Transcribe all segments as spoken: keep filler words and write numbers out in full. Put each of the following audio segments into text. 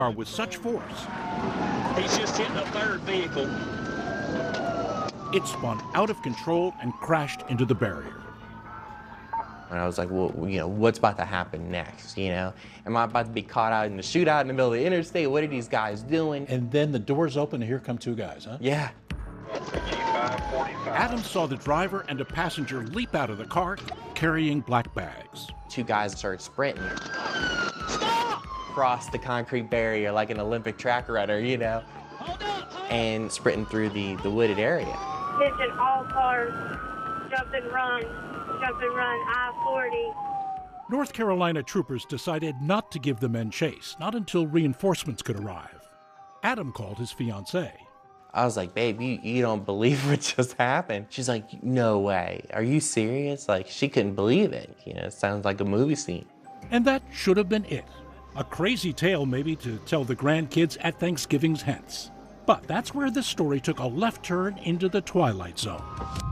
car with such force, He's just hitting a third vehicle. it spun out of control and crashed into the barrier. And I was like, well, you know, what's about to happen next, you know? Am I about to be caught out in the shootout in the middle of the interstate? What are these guys doing? And then the doors open and here come two guys, huh? Yeah. Adams saw the driver and a passenger leap out of the car carrying black bags. Two guys started sprinting. Across the concrete barrier like an Olympic track runner, you know? And sprinting through the, the wooded area. Attention all cars, jump and run, jump and run, I forty. North Carolina troopers decided not to give the men chase, not until reinforcements could arrive. Adam called his fiancée. I was like, babe, you, you don't believe what just happened? She's like, no way. Are you serious? Like, she couldn't believe it. You know, it sounds like a movie scene. And that should have been it. A crazy tale maybe to tell the grandkids at Thanksgiving's hence. But that's where this story took a left turn into the Twilight Zone.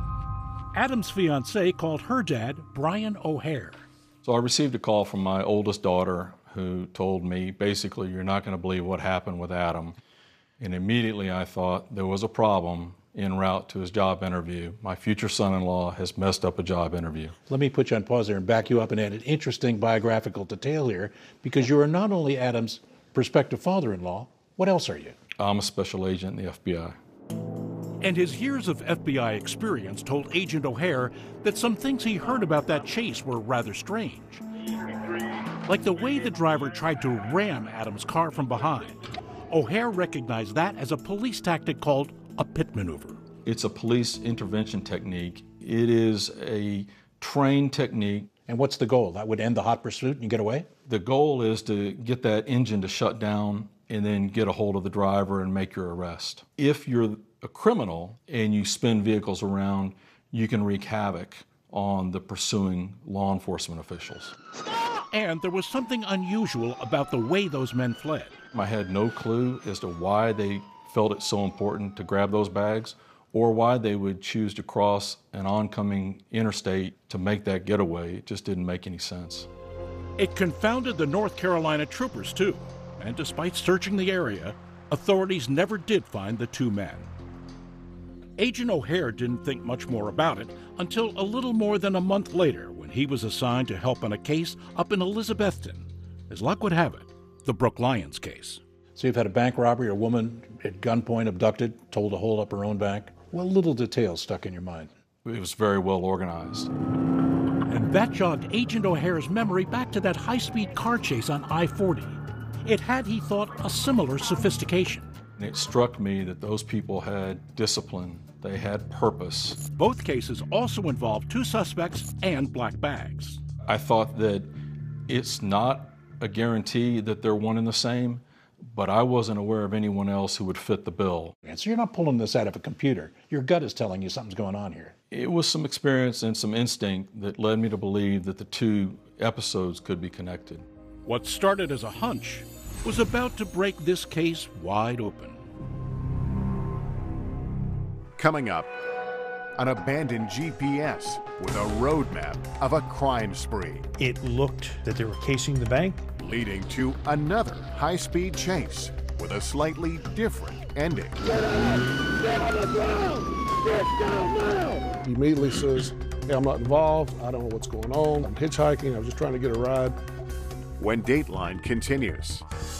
Adam's fiancée called her dad Brian O'Hare. So I received a call from my oldest daughter who told me, basically, you're not going to believe what happened with Adam. And immediately I thought there was a problem en route to his job interview. My future son-in-law has messed up a job interview. Let me put you on pause there and back you up and add an interesting biographical detail here, because you are not only Adam's prospective father-in-law, what else are you? I'm a special agent in the F B I. And his years of F B I experience told Agent O'Hare that some things he heard about that chase were rather strange. Like the way the driver tried to ram Adam's car from behind. O'Hare recognized that as a police tactic called a pit maneuver. It's a police intervention technique. It is a trained technique. And what's the goal? That would end the hot pursuit and you get away? The goal is to get that engine to shut down and then get a hold of the driver and make your arrest. If you're a criminal and you spin vehicles around, you can wreak havoc on the pursuing law enforcement officials. And there was something unusual about the way those men fled. I had no clue as to why they felt it so important to grab those bags or why they would choose to cross an oncoming interstate to make that getaway. It just didn't make any sense. It confounded the North Carolina troopers, too. And despite searching the area, authorities never did find the two men. Agent O'Hare didn't think much more about it until a little more than a month later when he was assigned to help on a case up in Elizabethton. As luck would have it, the Brook Lyons case. So you've had a bank robbery, a woman at gunpoint abducted, told to hold up her own bank. What little details stuck in your mind? It was very well organized. And that jogged Agent O'Hare's memory back to that high-speed car chase on I forty. It had, he thought, a similar sophistication. And it struck me that those people had discipline. They had purpose. Both cases also involved two suspects and black bags. I thought that it's not a guarantee that they're one and the same, but I wasn't aware of anyone else who would fit the bill. And so you're not pulling this out of a computer. Your gut is telling you something's going on here. It was some experience and some instinct that led me to believe that the two episodes could be connected. What started as a hunch was about to break this case wide open. Coming up, an abandoned G P S with a roadmap of a crime spree. It looked that they were casing the bank. Leading to another high-speed chase with a slightly different ending. Get out! Get on the ground! Get down now! He immediately says, hey, I'm not involved. I don't know what's going on. I'm hitchhiking. I was just trying to get a ride. When Dateline continues.